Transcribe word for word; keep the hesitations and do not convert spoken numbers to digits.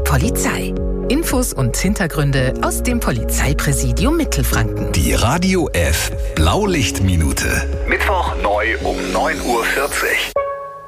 Polizei. Infos und Hintergründe aus dem Polizeipräsidium Mittelfranken. Die Radio F Blaulichtminute. Mittwoch neu um neun Uhr vierzig.